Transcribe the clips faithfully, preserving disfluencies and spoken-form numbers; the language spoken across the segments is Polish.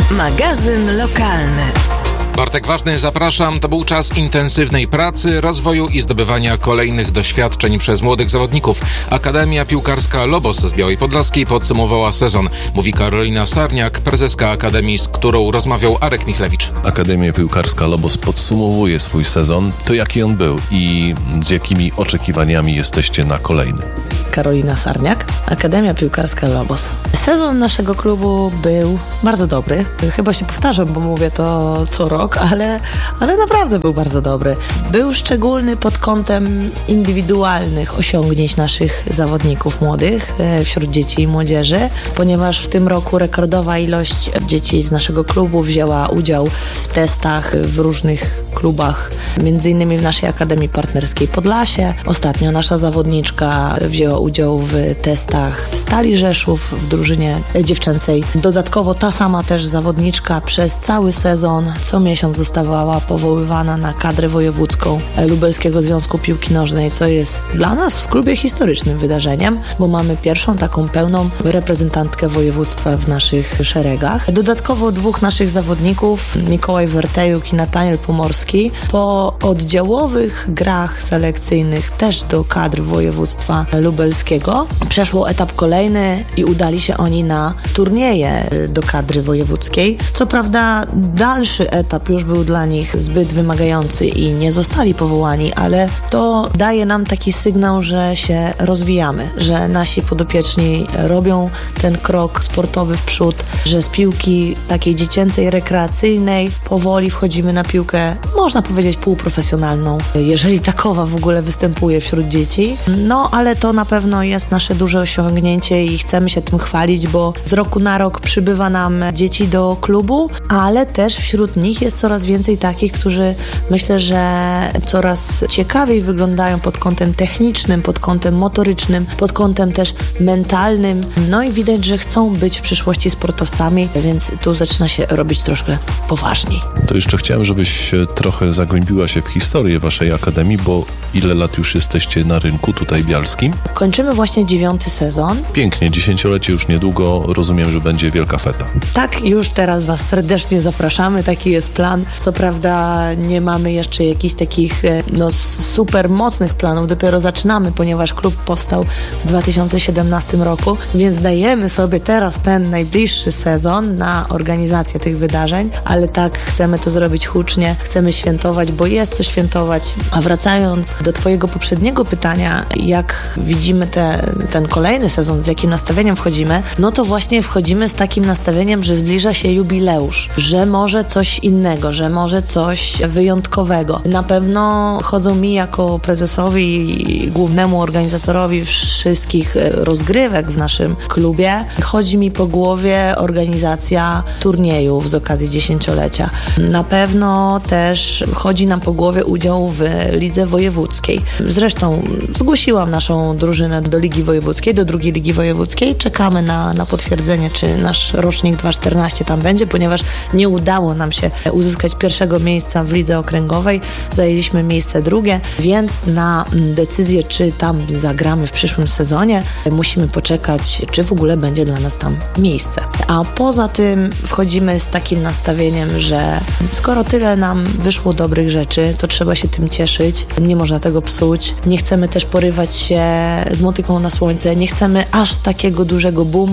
Magazyn lokalny. Bartek Ważny, zapraszam. To był czas intensywnej pracy, rozwoju i zdobywania kolejnych doświadczeń przez młodych zawodników. Akademia Piłkarska Lobos z Białej Podlaskiej podsumowała sezon. Mówi Karolina Sarniak, prezeska Akademii, z którą rozmawiał Arek Michlewicz. Akademia Piłkarska Lobos podsumowuje swój sezon. To jaki on był i z jakimi oczekiwaniami jesteście na kolejny? Karolina Sarniak, Akademia Piłkarska Lobos. Sezon naszego klubu był bardzo dobry. Chyba się powtarzam, bo mówię to co rok, ale, ale naprawdę był bardzo dobry. Był szczególny pod kątem indywidualnych osiągnięć naszych zawodników młodych wśród dzieci i młodzieży, ponieważ w tym roku rekordowa ilość dzieci z naszego klubu wzięła udział w testach w różnych klubach, między innymi w naszej Akademii Partnerskiej Podlasie. Ostatnio nasza zawodniczka wzięła udział w testach w Stali Rzeszów, w drużynie dziewczęcej. Dodatkowo ta sama też zawodniczka przez cały sezon co miesiąc zostawała powoływana na kadrę wojewódzką Lubelskiego Związku Piłki Nożnej, co jest dla nas w klubie historycznym wydarzeniem, bo mamy pierwszą taką pełną reprezentantkę województwa w naszych szeregach. Dodatkowo dwóch naszych zawodników, Mikołaj Wertejuk i Nataniel Pomorski, po oddziałowych grach selekcyjnych też do kadr województwa lubelskiego przeszło etap kolejny i udali się oni na turnieje do kadry wojewódzkiej. Co prawda dalszy etap już był dla nich zbyt wymagający i nie zostali powołani, ale to daje nam taki sygnał, że się rozwijamy, że nasi podopieczni robią ten krok sportowy w przód, że z piłki takiej dziecięcej, rekreacyjnej powoli wchodzimy na piłkę, można powiedzieć półprofesjonalną, jeżeli takowa w ogóle występuje wśród dzieci. No, ale to na pewno jest nasze duże osiągnięcie i chcemy się tym chwalić, bo z roku na rok przybywa nam dzieci do klubu, ale też wśród nich jest coraz więcej takich, którzy myślę, że coraz ciekawiej wyglądają pod kątem technicznym, pod kątem motorycznym, pod kątem też mentalnym. No i widać, że chcą być w przyszłości sportowcami, więc tu zaczyna się robić troszkę poważniej. To jeszcze chciałem, żebyś trochę zagłębiła się w historię waszej akademii, bo ile lat już jesteście na rynku tutaj bialskim? Kończymy właśnie dziewiąty sezon. Pięknie, dziesięciolecie już niedługo, rozumiem, że będzie wielka feta. Tak, już teraz was serdecznie zapraszamy, taki jest plan. Co prawda nie mamy jeszcze jakichś takich no, super mocnych planów, dopiero zaczynamy, ponieważ klub powstał w dwa tysiące siedemnastym roku, więc dajemy sobie teraz ten najbliższy sezon na organizację tych wydarzeń, ale tak chcemy to zrobić hucznie, chcemy świętować, bo jest co świętować. A wracając do twojego poprzedniego pytania, jak widzimy te, ten kolejny sezon, z jakim nastawieniem wchodzimy, no to właśnie wchodzimy z takim nastawieniem, że zbliża się jubileusz, że może coś innego, że może coś wyjątkowego. Na pewno chodzą mi jako prezesowi i głównemu organizatorowi wszystkich rozgrywek w naszym klubie, chodzi mi po głowie organizacja turniejów z okazji dziesięciolecia. Na pewno też chodzi nam po głowie udział w lidze wojewódzkiej. Zresztą zgłosiłam naszą drużynę do Ligi Wojewódzkiej, do drugiej Ligi Wojewódzkiej. Czekamy na, na potwierdzenie, czy nasz rocznik dwa tysiące czternaście tam będzie, ponieważ nie udało nam się uzyskać pierwszego miejsca w lidze okręgowej. Zajęliśmy miejsce drugie, więc na decyzję, czy tam zagramy w przyszłym sezonie, musimy poczekać, czy w ogóle będzie dla nas tam miejsce. A poza tym wchodzimy z takim nastawieniem, że skoro tyle nam wyszło dobrych rzeczy, to trzeba się tym cieszyć. Nie można tego psuć. Nie chcemy też porywać się z motyką na słońce. Nie chcemy aż takiego dużego boom,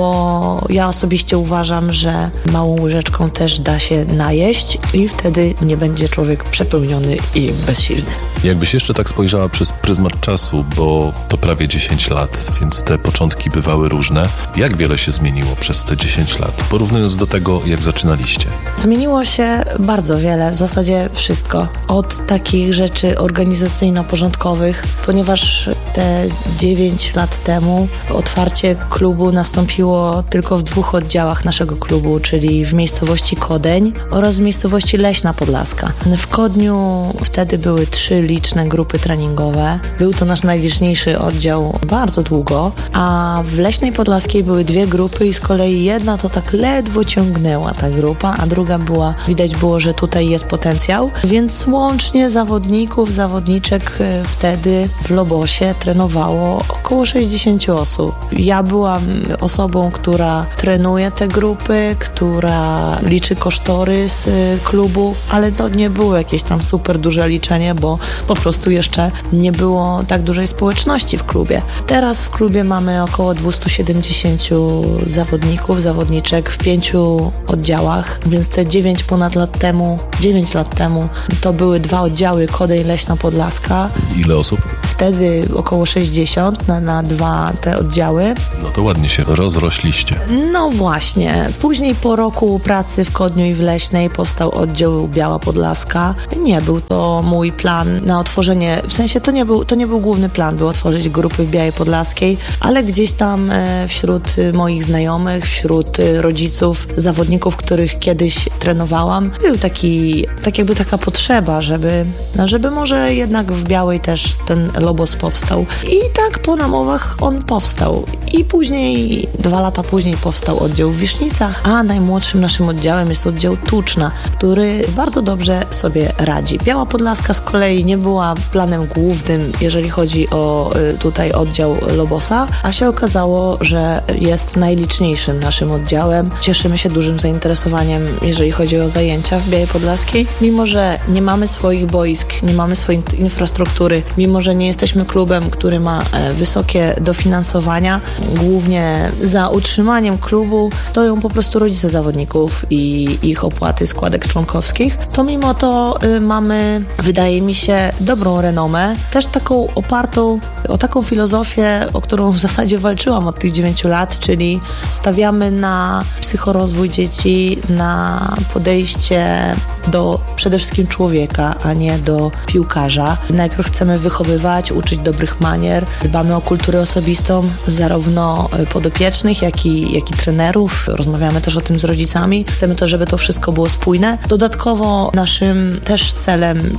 bo ja osobiście uważam, że małą łyżeczką też da się najeść i wtedy nie będzie człowiek przepełniony i bezsilny. Jakbyś jeszcze tak spojrzała przez pryzmat czasu, bo to prawie dziesięć lat, więc te początki bywały różne. Jak wiele się zmieniło przez te dziesięć lat, porównując do tego, jak zaczynaliście? Zmieniło się bardzo wiele, w zasadzie wszystko. Od takich rzeczy organizacyjno-porządkowych, ponieważ te dziewięć lat temu otwarcie klubu nastąpiło tylko w dwóch oddziałach naszego klubu, czyli w miejscowości Kodeń oraz w miejscowości Leśna Podlaska. W Kodniu wtedy były trzy liczne grupy treningowe. Był to nasz najliczniejszy oddział bardzo długo, a w Leśnej Podlaskiej były dwie grupy i z kolei jedna to tak ledwo ciągnęła ta grupa, a druga była, widać było, że tutaj jest potencjał, więc łącznie zawodników, zawodniczek wtedy w Lobosie trenowało około sześćdziesiąt osób. Ja byłam osobą, która trenuje te grupy, która liczy kosztorys klubu, ale to nie było jakieś tam super duże liczenie, bo po prostu jeszcze nie było tak dużej społeczności w klubie. Teraz w klubie mamy około dwieście siedemdziesiąt zawodników, zawodniczek w pięciu oddziałach, więc te dziewięć ponad lat temu, dziewięć lat temu to były dwa oddziały, Kodeń, Leśna Podlaska. Ile osób? Wtedy około sześćdziesiąt na, na dwa te oddziały. No to ładnie się rozrośliście. No właśnie. Później po roku pracy w Kodniu i w Leśnej powstał oddział Biała Podlaska. Nie był to mój plan na otworzenie, w sensie to nie był, to nie był główny plan, by otworzyć grupy w Białej Podlaskiej, ale gdzieś tam wśród moich znajomych, wśród rodziców, zawodników, których kiedyś trenowałam, był taki, tak jakby taka potrzeba, żeby, no żeby może jednak w Białej też ten Lobos powstał. I tak po namowach on powstał. I później, dwa lata później powstał oddział w Wisznicach, a najmłodszym naszym oddziałem jest oddział Tuczna, który bardzo dobrze sobie radzi. Biała Podlaska z kolei nie była planem głównym, jeżeli chodzi o tutaj oddział Lobosa, a się okazało, że jest najliczniejszym naszym oddziałem. Cieszymy się dużym zainteresowaniem, jeżeli chodzi o zajęcia w Białej Podlaskiej. Mimo że nie mamy swoich boisk, nie mamy swojej infrastruktury, mimo że nie jesteśmy klubem, który ma wysokie dofinansowania, głównie za utrzymaniem klubu stoją po prostu rodzice zawodników i ich opłaty składek członkowskich, to mimo to y, mamy, wydaje mi się, dobrą renomę, też taką opartą o taką filozofię, o którą w zasadzie walczyłam od tych dziewięciu lat, czyli stawiamy na psychorozwój dzieci, na podejście do przede wszystkim człowieka, a nie do piłkarza. Najpierw chcemy wychowywać, uczyć dobrych manier, dbamy o kulturę osobistą zarówno podopiecznych, jak i, jak i trenerów. Rozmawiamy też o tym z rodzicami. Chcemy to, żeby to wszystko było spójne. Dodatkowo naszym też celem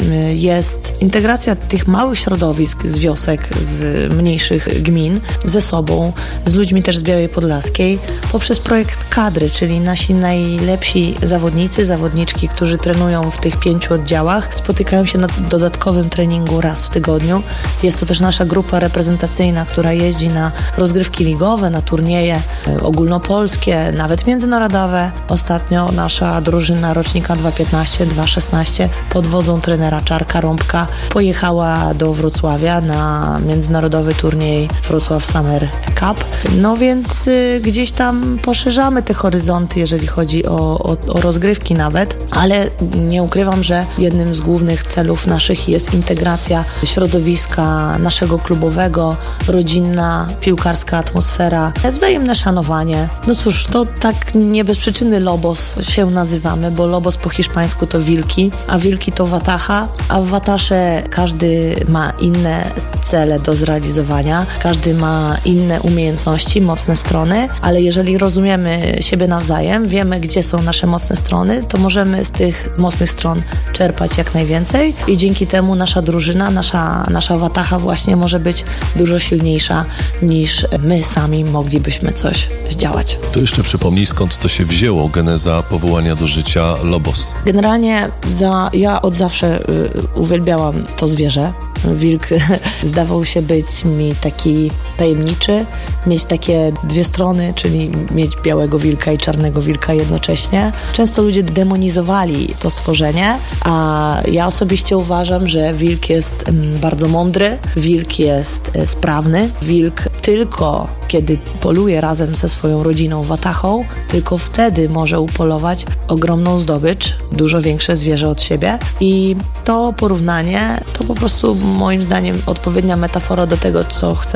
jest integracja tych małych środowisk z wiosek, z mniejszych gmin ze sobą, z ludźmi też z Białej Podlaskiej poprzez projekt kadry, czyli nasi najlepsi zawodnicy, zawodniczki, którzy trenują w tych pięciu oddziałach, spotykają się na dodatkowym treningu raz w tygodniu. Jest to też nasza grupa reprezentacyjna, która jeździ na rozgrywki ligowe, na turnieje ogólnopolskie, nawet międzynarodowe. Ostatnio nasza drużyna rocznika dwa piętnaście dwa szesnaście pod wodzą trenera Czarka Rąbka pojechała do Wrocławia na międzynarodowy turniej Wrocław Summer Cup. No więc y, gdzieś tam poszerzamy te horyzonty, jeżeli chodzi o, o, o rozgrywki nawet, ale nie ukrywam, że jednym z głównych celów naszych jest integracja środowiska naszego klubowego, rodzinna, piłkarska atmosfera, wzajemne szanowanie. No cóż, to tak nie bez przyczyny Lobos się nazywamy, bo Lobos po hiszpańsku to wilki, a wilki to wataha, a w watasze każdy ma inne cele do zrealizowania, każdy ma inne umiejętności, mocne strony, ale jeżeli rozumiemy siebie nawzajem, wiemy, gdzie są nasze mocne strony, to możemy z tych mocnych stron czerpać jak najwięcej i dzięki temu nasza drużyna, nasza, nasza wataha właśnie może być dużo silniejsza niż my sami moglibyśmy coś zdziałać. To jeszcze przypomnij, skąd to się wzięło, geneza powołania do życia Lobos. Generalnie za, ja od zawsze y, uwielbiałam to zwierzę. Wilk zdawał się być mi taki tajemniczy, mieć takie dwie strony, czyli mieć białego wilka i czarnego wilka jednocześnie. Często ludzie demonizowali to stworzenie, a ja osobiście uważam, że wilk jest mm, bardzo mądry, wilk jest e, sprawny, wilk tylko kiedy poluje razem ze swoją rodziną watachą, tylko wtedy może upolować ogromną zdobycz, dużo większe zwierzę od siebie i to porównanie to po prostu moim zdaniem odpowiednia metafora do tego, co chcemy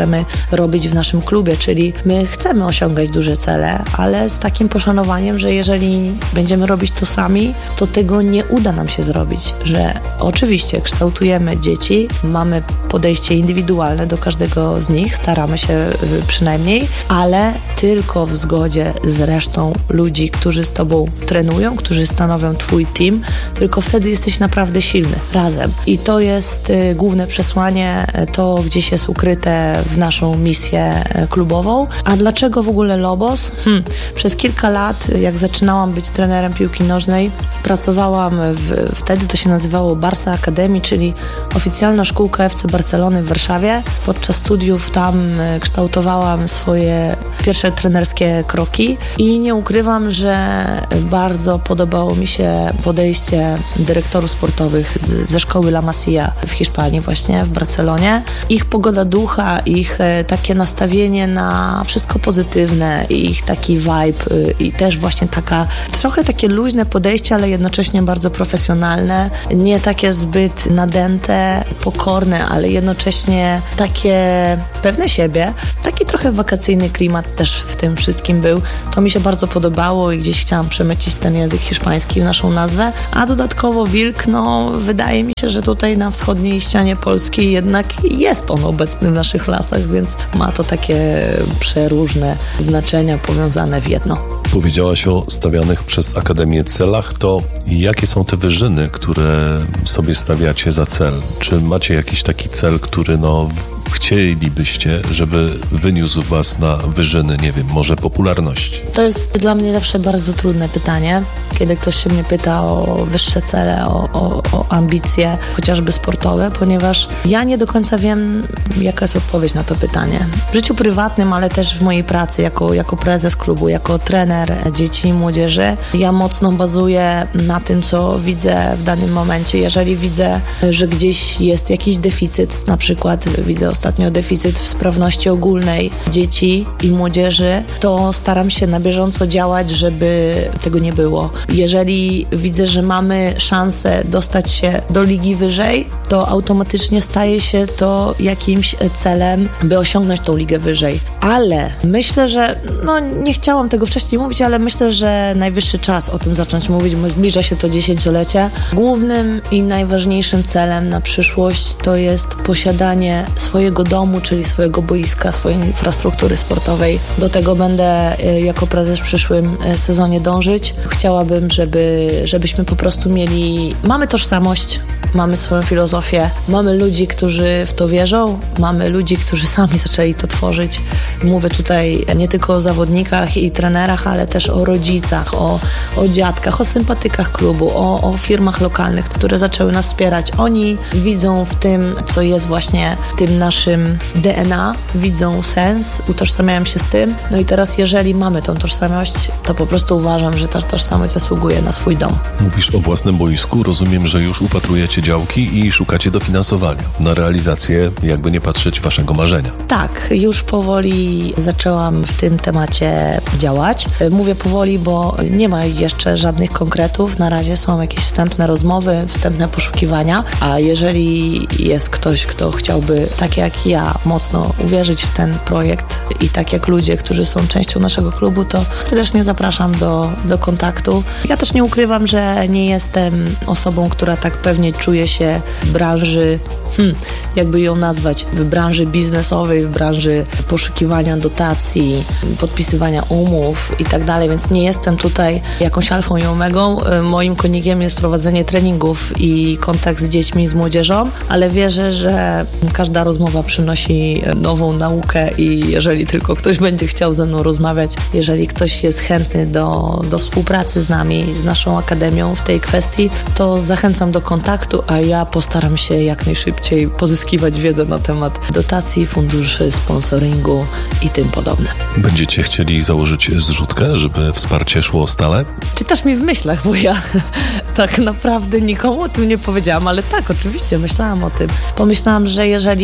robić w naszym klubie, czyli my chcemy osiągać duże cele, ale z takim poszanowaniem, że jeżeli będziemy robić to sami, to tego nie uda nam się zrobić, że oczywiście kształtujemy dzieci, mamy podejście indywidualne do każdego z nich, staramy się przynajmniej, ale tylko w zgodzie z resztą ludzi, którzy z tobą trenują, którzy stanowią twój team, tylko wtedy jesteś naprawdę silny, razem. I to jest y, główne przesłanie, to gdzieś jest ukryte w naszą misję klubową. A dlaczego w ogóle Lobos? Hmm. Przez kilka lat, jak zaczynałam być trenerem piłki nożnej, pracowałam w, wtedy to się nazywało Barca Academy, czyli oficjalna szkółka F C Barcelony w Warszawie. Podczas studiów tam kształtowałam swoje pierwsze trenerskie kroki i nie ukrywam, że bardzo podobało mi się podejście dyrektorów sportowych z, ze szkoły La Masia w Hiszpanii, właśnie w Barcelonie. Ich pogoda ducha, ich takie nastawienie na wszystko pozytywne, ich taki vibe i też właśnie taka trochę takie luźne podejście, ale jednocześnie bardzo profesjonalne, nie takie zbyt nadęte, pokorne, ale jednocześnie takie pewne siebie. Taki trochę wakacyjny klimat też w tym wszystkim był. To mi się bardzo podobało i gdzieś chciałam przemycić ten język hiszpański w naszą nazwę, a dodatkowo Wilk, no wydaje mi się, że tutaj na wschodniej ścianie Polski jednak jest on obecny w naszych lasach, więc ma to takie przeróżne znaczenia powiązane w jedno. Powiedziałaś o stawianych przez Akademię celach, to jakie są te wyżyny, które sobie stawiacie za cel? Czy macie jakiś taki cel, który no chcielibyście, żeby wyniósł was na wyżyny, nie wiem, może popularności? To jest dla mnie zawsze bardzo trudne pytanie, kiedy ktoś się mnie pyta o wyższe cele, o, o, o ambicje, chociażby sportowe, ponieważ ja nie do końca wiem, jaka jest odpowiedź na to pytanie. W życiu prywatnym, ale też w mojej pracy jako, jako prezes klubu, jako trener dzieci i młodzieży, ja mocno bazuję na tym, co widzę w danym momencie. Jeżeli widzę, że gdzieś jest jakiś deficyt, na przykład widzę ostatnio deficyt w sprawności ogólnej dzieci i młodzieży, to staram się na bieżąco działać, żeby tego nie było. Jeżeli widzę, że mamy szansę dostać się do ligi wyżej, to automatycznie staje się to jakimś celem, by osiągnąć tą ligę wyżej. Ale myślę, że, no nie chciałam tego wcześniej mówić, ale myślę, że najwyższy czas o tym zacząć mówić, bo zbliża się to dziesięciolecie. Głównym i najważniejszym celem na przyszłość to jest posiadanie swojego domu, czyli swojego boiska, swojej infrastruktury sportowej. Do tego będę jako prezes w przyszłym sezonie dążyć. Chciałabym, żeby, żebyśmy po prostu mieli... Mamy tożsamość, mamy swoją filozofię, mamy ludzi, którzy w to wierzą, mamy ludzi, którzy sami zaczęli to tworzyć. Mówię tutaj nie tylko o zawodnikach i trenerach, ale też o rodzicach, o, o dziadkach, o sympatykach klubu, o, o firmach lokalnych, które zaczęły nas wspierać. Oni widzą w tym, co jest właśnie tym naszym D N A, widzą sens, utożsamiają się z tym. No i teraz, jeżeli mamy tą tożsamość, to po prostu uważam, że ta tożsamość zasługuje na swój dom. Mówisz o własnym boisku. Rozumiem, że już upatrujecie działki i szukacie dofinansowania na realizację, jakby nie patrzeć, waszego marzenia. Tak, już powoli zaczęłam w tym temacie działać. Mówię powoli, bo nie ma jeszcze żadnych konkretów. Na razie są jakieś wstępne rozmowy, wstępne poszukiwania, a jeżeli jest ktoś, kto chciałby, tak jak ja, mocno uwierzyć w ten projekt i tak jak ludzie, którzy są częścią naszego klubu, to serdecznie zapraszam do, do kontaktu. Ja też nie ukrywam, że nie jestem osobą, która tak pewnie czuje się w branży, hmm, jakby ją nazwać, w branży biznesowej, w branży poszukiwania dotacji, podpisywania umów i tak dalej, więc nie jestem tutaj jakąś alfą i omegą. Moim konikiem jest prowadzenie treningów i kontakt z dziećmi i z młodzieżą, ale wierzę, że każda rozmowa przynosi nową naukę i jeżeli tylko ktoś będzie chciał ze mną rozmawiać, jeżeli ktoś jest chętny do, do współpracy z nami, z naszą akademią w tej kwestii, to zachęcam do kontaktu, a ja postaram się jak najszybciej pozyskiwać wiedzę na temat dotacji, funduszy, sponsoringu i tym podobne. Będziecie chcieli założyć zrzutkę, żeby wsparcie szło stale? Czytasz mi w myślach, bo ja tak naprawdę nikomu o tym nie powiedziałam, ale tak, oczywiście myślałam o tym. Pomyślałam, że jeżeli jest tyle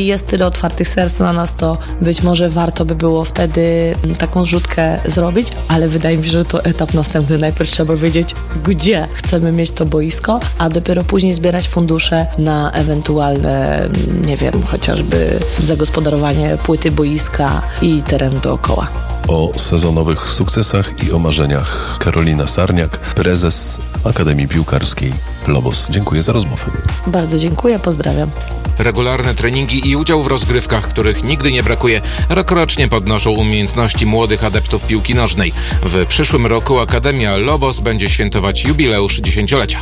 naprawdę otwartych serc na nas, to być może warto by było wtedy taką zrzutkę zrobić, ale wydaje mi się, że to etap następny. Najpierw trzeba wiedzieć, gdzie chcemy mieć to boisko, a dopiero później zbierać fundusze na ewentualne, nie wiem, chociażby zagospodarowanie płyty boiska i terenu dookoła. O sezonowych sukcesach i o marzeniach Karolina Sarniak, prezes Akademii Piłkarskiej Lobos. Dziękuję za rozmowę. Bardzo dziękuję, pozdrawiam. Regularne treningi i udział w rozgrywkach, których nigdy nie brakuje, rokrocznie podnoszą umiejętności młodych adeptów piłki nożnej. W przyszłym roku Akademia Lobos będzie świętować jubileusz dziesięciolecia.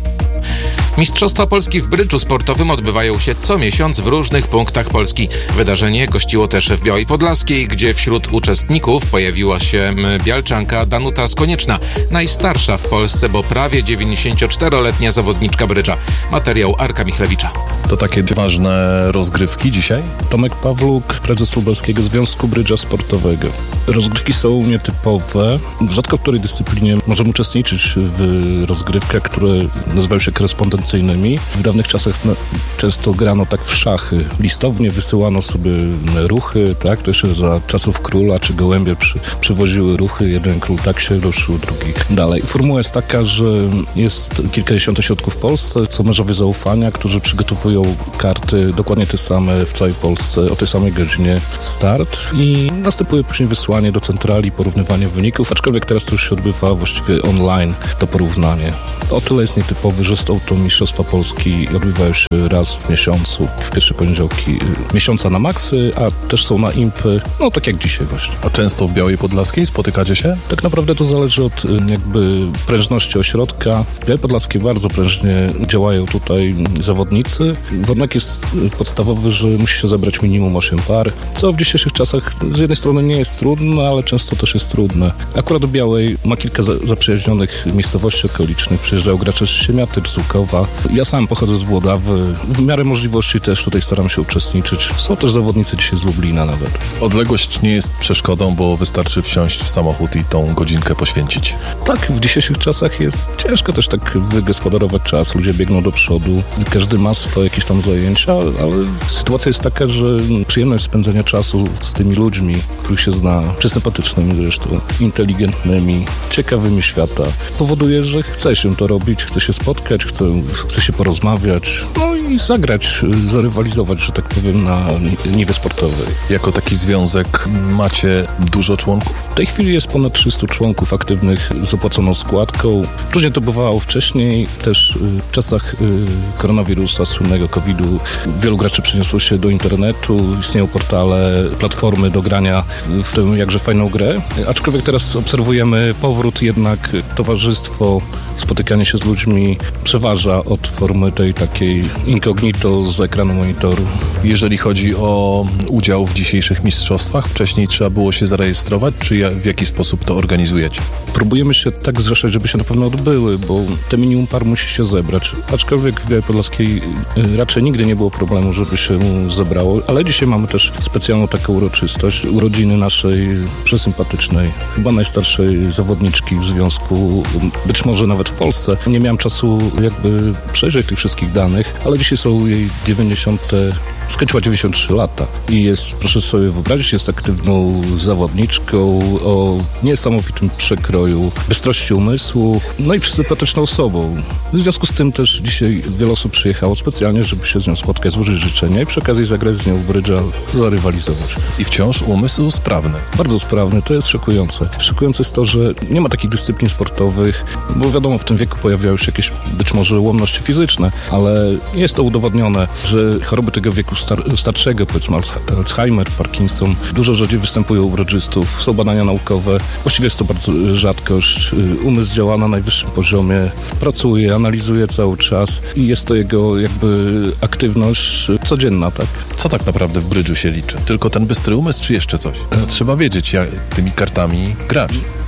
Mistrzostwa Polski w brydżu sportowym odbywają się co miesiąc w różnych punktach Polski. Wydarzenie gościło też w Białej Podlaskiej, gdzie wśród uczestników pojawiła się Bialczanka Danuta Skonieczna, najstarsza w Polsce, bo prawie dziewięćdziesięcioczteroletnia zawodniczka brydża. Materiał Arka Michlewicza. To takie ważne rozgrywki dzisiaj? Tomek Pawluk, prezes Lubelskiego Związku Brydża Sportowego. Rozgrywki są nietypowe. Rzadko w której dyscyplinie możemy uczestniczyć w rozgrywkach, które nazywają się korespondencyjnymi. W dawnych czasach no, często grano tak w szachy. Listownie wysyłano sobie ruchy, tak? To jeszcze za czasów króla czy gołębie przy, przywoziły ruchy. Jeden król tak się ruszył, drugi dalej. Formuła jest taka, że jest kilkadziesiąt ośrodków w Polsce. Są mężowie zaufania, którzy przygotowują karty dokładnie te same w całej Polsce o tej samej godzinie start i następuje później wysłanie do centrali, porównywanie wyników, aczkolwiek teraz to już się odbywa właściwie online to porównanie. O tyle jest nietypowy, że są to Mistrzostwa Polski i odbywają się raz w miesiącu, w pierwsze poniedziałki miesiąca na maksy, a też są na impy, no tak jak dzisiaj właśnie. A często w Białej Podlaskiej spotykacie się? Tak naprawdę to zależy od jakby prężności ośrodka. W Białej Podlaskiej bardzo prężnie działają tutaj zawodnicy. Warunek jest podstawowy, że musi się zebrać minimum osiem par, co w dzisiejszych czasach z jednej strony nie jest trudne, ale często też jest trudne. Akurat do Białej ma kilka zaprzyjaźnionych miejscowości okolicznych. Przyjeżdżają gracze z Siemiatycz, Zukowa. Ja sam pochodzę z Włodawy. W miarę możliwości też tutaj staram się uczestniczyć. Są też zawodnicy dzisiaj z Lublina nawet. Odległość nie jest przeszkodą, bo wystarczy wsiąść w samochód i tą godzinkę poświęcić. Tak, w dzisiejszych czasach jest ciężko też tak wygospodarować czas. Ludzie biegną do przodu. Każdy ma swoje jakieś tam zajęcia, ale sytuacja jest taka, że przyjemność spędzenia czasu z tymi ludźmi, których się zna, przysympatycznymi zresztą, inteligentnymi, ciekawymi świata, powoduje, że chce się to robić, chce się spotkać, chce, chce się porozmawiać, no i zagrać, zarywalizować, że tak powiem, na niwie sportowej. Jako taki związek macie dużo członków? W tej chwili jest ponad trzystu członków aktywnych z opłaconą składką. Różnie to bywało wcześniej, też w czasach koronawirusa, słynnego kowida, wielu graczy przeniosło się do internetu, istnieją portale, platformy do grania w tę jakże fajną grę, aczkolwiek teraz obserwujemy powrót, jednak towarzystwo, spotykanie się z ludźmi przeważa od formy tej takiej incognito z ekranu monitoru. Jeżeli chodzi o udział w dzisiejszych mistrzostwach, wcześniej trzeba było się zarejestrować, czy w jaki sposób to organizujecie? Próbujemy się tak zrzeszać, żeby się na pewno odbyły, bo te minimum par musi się zebrać, aczkolwiek w Białej Podlaskiej raczej nigdy nie było problemu, żeby się zebrało, ale dzisiaj mamy też specjalną taką uroczystość, urodziny naszej przesympatycznej, chyba najstarszej zawodniczki w związku, być może nawet w Polsce. Nie miałem czasu jakby przejrzeć tych wszystkich danych, ale dzisiaj są jej dziewięćdziesiąte skończyła dziewięćdziesiąt trzy lata i jest, proszę sobie wyobrazić, jest aktywną zawodniczką o niesamowitym przekroju, bystrości umysłu, no i sympatyczną osobą. W związku z tym też dzisiaj wiele osób przyjechało specjalnie, żeby się z nią spotkać, złożyć życzenia i przy okazji zagrać z nią w brydża, zarywalizować. I wciąż umysł sprawny. Bardzo sprawny, to jest szokujące. Szokujące jest to, że nie ma takich dyscyplin sportowych, bo wiadomo, w tym wieku pojawiają się jakieś być może ułomności fizyczne, ale jest to udowodnione, że choroby tego wieku Star- starszego, powiedzmy Alzheimer, Parkinson, dużo rzadziej występują u brydżystów, są badania naukowe, właściwie jest to bardzo rzadkość, umysł działa na najwyższym poziomie, pracuje, analizuje cały czas i jest to jego jakby aktywność codzienna, tak? Co tak naprawdę w brydżu się liczy? Tylko ten bystry umysł, czy jeszcze coś? No, trzeba wiedzieć, jak tymi kartami grać.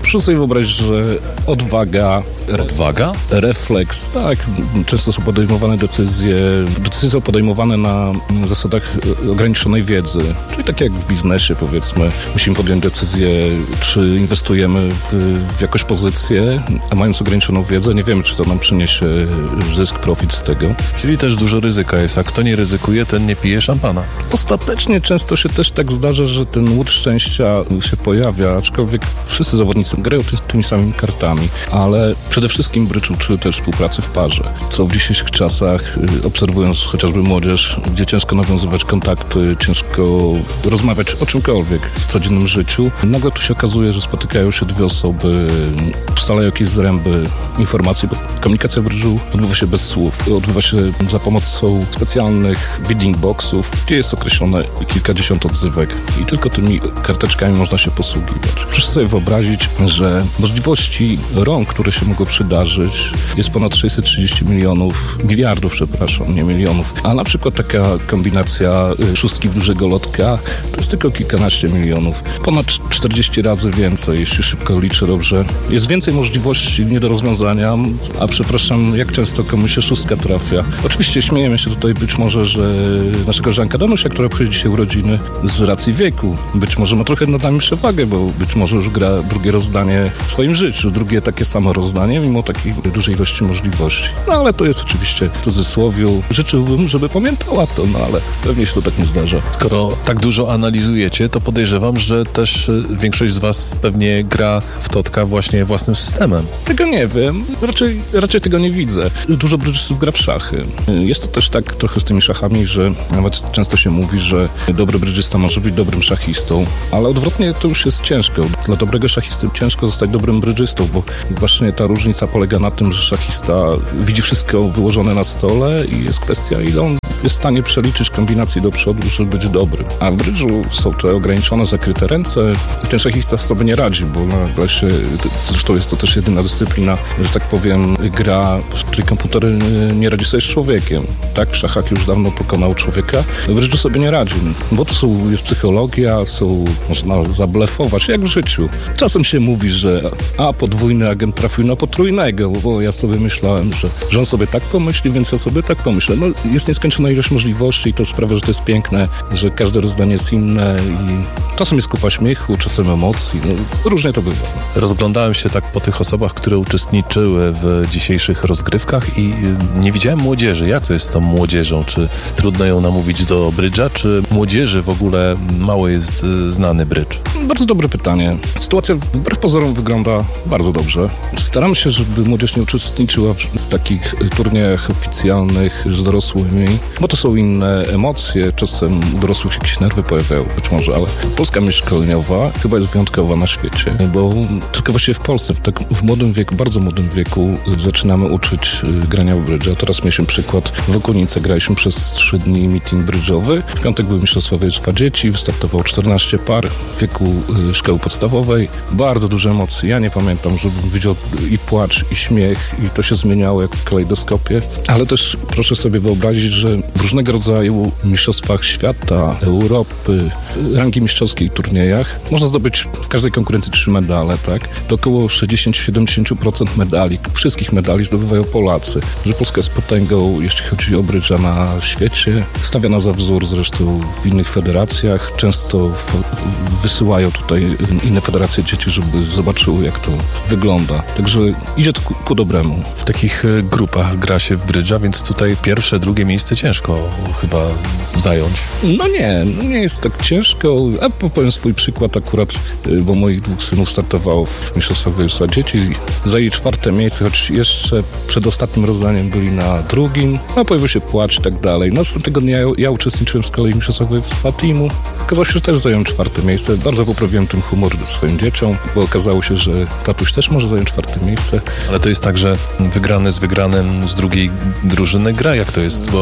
Proszę sobie wyobrazić, że odwaga, Odwaga? refleks, tak, często są podejmowane decyzje, decyzje są podejmowane na zasadach ograniczonej wiedzy, czyli tak jak w biznesie, powiedzmy, musimy podjąć decyzję, czy inwestujemy w, w jakąś pozycję, a mając ograniczoną wiedzę, nie wiemy, czy to nam przyniesie zysk, profit z tego. Czyli też dużo ryzyka jest, a kto nie ryzykuje, ten nie pije szampana. Ostatecznie często się też tak zdarza, że ten łód szczęścia się pojawia, aczkolwiek wszyscy zawodnicy grają ty, tymi samymi kartami, ale przede wszystkim brycz uczy też współpracy w parze, co w dzisiejszych czasach, obserwując chociażby młodzież, gdzie ciężko nawiązywać kontakty, ciężko rozmawiać o czymkolwiek w codziennym życiu, nagle tu się okazuje, że spotykają się dwie osoby, ustalają jakieś zręby informacji, bo komunikacja w brydżu odbywa się bez słów, odbywa się za pomocą specjalnych bidding boxów, gdzie jest określone kilkadziesiąt odzywek i tylko tymi karteczkami można się posługiwać. Proszę sobie wyobrazić, że możliwości rąk, które się mogą przydarzyć, jest ponad sześćset trzydzieści milionów, miliardów, przepraszam, nie milionów, a na przykład taka kombinacja szóstki w dużego lotka to jest tylko kilkanaście milionów. Ponad czterdzieści razy więcej, jeśli szybko liczę dobrze. Jest więcej możliwości nie do rozwiązania, a przepraszam, jak często komuś się szóstka trafia. Oczywiście śmiejemy się tutaj być może, że nasza koleżanka Danusia, która obchodzi dzisiaj urodziny, z racji wieku, być może ma trochę nad nami przewagę, bo być może już gra drugie rozdanie w swoim życiu, drugie takie samo rozdanie, mimo takiej dużej ilości możliwości. No ale to jest oczywiście w cudzysłowiu. Życzyłbym, żeby pamiętała to, no ale pewnie się to tak nie zdarza. Skoro tak dużo analizujecie, to podejrzewam, że też większość z was pewnie gra w totka właśnie własnym systemem. Tego nie wiem. Raczej, raczej tego nie widzę. Dużo brydżystów gra w szachy. Jest to też tak trochę z tymi szachami, że nawet często się mówi, że dobry brydżysta może być dobrym szachistą, ale odwrotnie to już jest ciężko. Dla dobrego szachisty ciężko zostać dobrym brydżystą, bo właśnie ta różnica polega na tym, że szachista widzi wszystko wyłożone na stole i jest kwestia, ile on jest w stanie przeliczyć kombinacji do przodu, żeby być dobrym. A w brydżu są te ograniczone, zakryte ręce i ten szachista sobie nie radzi, bo nagle się, zresztą jest to też jedyna dyscyplina, że tak powiem, gra, w której komputer nie radzi sobie z człowiekiem. Tak, w szachach już dawno pokonał człowieka, w brydżu sobie nie radzi, bo to są, jest psychologia, są, można zablefować, jak w życiu. Czasem się mówi, że a podwójny agent trafił na potrójnego, bo ja sobie myślałem, że, że on sobie tak pomyśli, więc ja sobie tak pomyślę. No, jest nieskończona ilość możliwości i to sprawia, że to jest piękne, że każde rozdanie jest inne i czasem jest kupa śmiechu, czasem emocji, no, różnie to bywa. Rozglądałem się tak po tych osobach, które uczestniczyły w dzisiejszych rozgrywkach i nie widziałem młodzieży. Jak to jest z tą młodzieżą? Czy trudno ją namówić do brydża, czy młodzieży w ogóle mało jest znany brydż? Bardzo dobre pytanie. Sytuacja wbrew pozorom wygląda bardzo dobrze. Staram się, żeby młodzież nie uczestniczyła w, w takich turniejach oficjalnych z dorosłymi, bo to są inne emocje. Czasem u dorosłych się jakieś nerwy pojawiają, być może, ale polska myśl szkoleniowa chyba jest wyjątkowa na świecie, bo tylko właściwie w Polsce w, tak, w młodym wieku, bardzo młodym wieku zaczynamy uczyć grania w brydża. Teraz mieliśmy przykład w Okunice, graliśmy przez trzy dni meeting brydżowy. W piątek były mistrzostwa województwa dzieci, wystartowało czternaście par w wieku szkoły podstawowej. Bardzo duże emocje. Ja nie pamiętam, żebym widział i płacz, i śmiech, i to się zmieniało jak w kalejdoskopie. Ale też proszę sobie wyobrazić, że w różnego rodzaju mistrzostwach świata, Europy, rangi mistrzowskiej, turniejach można zdobyć w każdej konkurencji trzy medale, tak? To około sześćdziesiąt do siedemdziesięciu procent medali, wszystkich medali zdobywają Polacy. Że Polska jest potęgą, jeśli chodzi o brydża na świecie, stawiana za wzór zresztą w innych federacjach. Często w, wysyłają tutaj inne federacje dzieci, żeby zobaczyły, jak to wygląda. Także idzie to ku, ku dobremu. W takich grupach gra się w brydża, więc tutaj pierwsze, drugie miejsce ciężko chyba zająć. No nie, no nie jest tak ciężko. A powiem swój przykład akurat, bo moich dwóch synów startowało w mistrzostwach województwa dzieci. Zajęli czwarte miejsce, choć jeszcze przed ostatnim rozdaniem byli na drugim. No pojawił się płacz i tak dalej. Następnego dnia ja, ja uczestniczyłem z kolei w mistrzostwach województwa teamu. Okazało się, że też zająłem czwarte miejsce. Bardzo poprawiłem ten humor swoim dzieciom, bo okazało się, że tatuś też może zająć czwarte miejsce. Ale to jest tak, że wygrany z wygranym z drugiej drużyny gra, jak to jest? Bo mi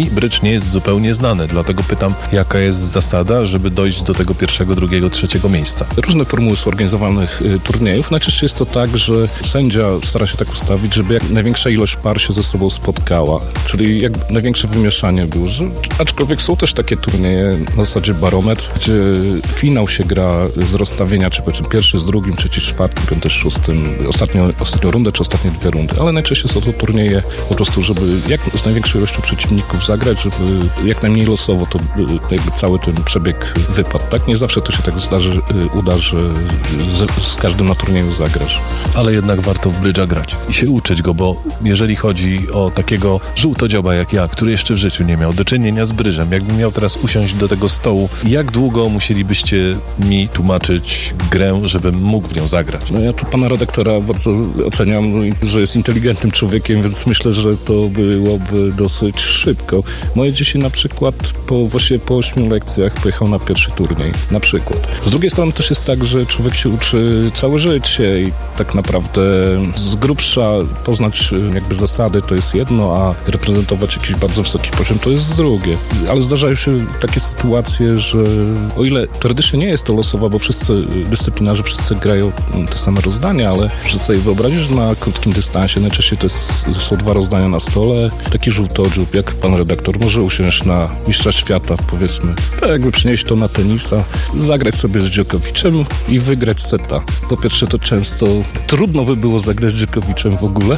Mi brydż nie jest zupełnie znany, dlatego pytam, jaka jest zasada, żeby dojść do tego pierwszego, drugiego, trzeciego miejsca. Różne formuły są organizowanych y, turniejów. Najczęściej jest to tak, że sędzia stara się tak ustawić, żeby jak największa ilość par się ze sobą spotkała. Czyli jak największe wymieszanie było. Że, aczkolwiek są też takie turnieje na zasadzie barometr, gdzie finał się gra z rozstawienia, czy powiedzmy pierwszy z drugim, trzeci, czwartym, piąty, szóstym, ostatnio, ostatnią rundę, czy ostatnie dwie rundy. Ale najczęściej są to turnieje po prostu, żeby jak z największą ilością przeciwników zagrać, żeby jak najmniej losowo to jakby cały ten przebieg wypadł. Tak? Nie zawsze to się tak zdarzy, uda, że z, z każdym na turnieju zagrasz. Ale jednak warto w brydża grać i się uczyć go, bo jeżeli chodzi o takiego żółtodzioba jak ja, który jeszcze w życiu nie miał do czynienia z brydżem, jakbym miał teraz usiąść do tego stołu, jak długo musielibyście mi tłumaczyć grę, żebym mógł w nią zagrać? No ja tu pana redaktora bardzo oceniam, że jest inteligentnym człowiekiem, więc myślę, że to byłoby dosyć szybko. Moje dzieci na przykład po, właśnie po ośmiu lekcjach pojechał na pierwszy turniej, na przykład. Z drugiej strony też jest tak, że człowiek się uczy całe życie i tak naprawdę z grubsza poznać jakby zasady to jest jedno, a reprezentować jakiś bardzo wysoki poziom to jest drugie. Ale zdarzają się takie sytuacje, że o ile teoretycznie nie jest to losowa, bo wszyscy dyscyplinarze, wszyscy grają te same rozdania, ale że sobie wyobrazić, że na krótkim dystansie najczęściej to, jest, to są dwa rozdania na stole, taki żółtodziób, jak pan redaktor może usiąść na mistrza świata, powiedzmy, tak jakby przynieść to na tenisa, zagrać sobie z Djokoviczem i wygrać seta. Po pierwsze to często trudno by było zagrać z Djokoviczem w ogóle,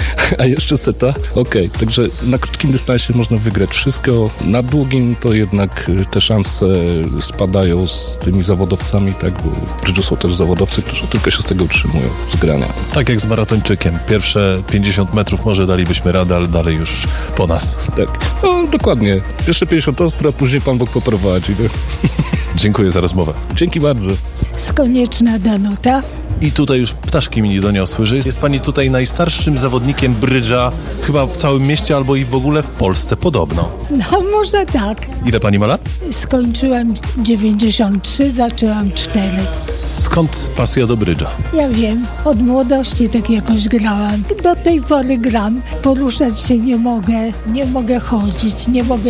a jeszcze seta, okej, okay. Także na krótkim dystansie można wygrać wszystko, na długim to jednak te szanse spadają z tymi zawodowcami, tak, bo w brydżu są też zawodowcy, którzy tylko się z tego utrzymują, z grania. Tak jak z maratończykiem. Pierwsze pięćdziesiąt metrów może dalibyśmy radę, ale dalej już po nas. Tak, no dokładnie. Pierwsze pięćdziesiąt ostro, a później Pan Bóg poprowadzi. No. Dziękuję za rozmowę. Dzięki bardzo. Z Konieczna Danuta. I tutaj już ptaszki mi nie doniosły, że jest pani tutaj najstarszym zawodnikiem brydża chyba w całym mieście albo i w ogóle w Polsce podobno. No może tak. Ile pani ma lat? Skończyłam dziewięćdziesiąt trzy, zaczęłam cztery. Skąd pasja do brydża? Ja wiem, od młodości tak jakoś grałam. Do tej pory gram. Poruszać się nie mogę, nie mogę chodzić, nie mogę